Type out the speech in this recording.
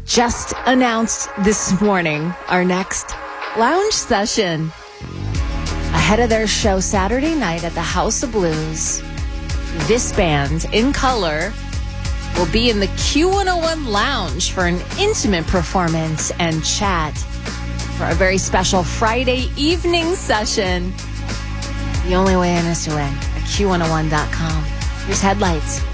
just announced this morning our next lounge session. Ahead of their show Saturday night at the House of Blues, this band, In Color, will be in the Q101 Lounge for an intimate performance and chat for a very special Friday evening session. The only way in is to win at Q101.com. Here's headlights.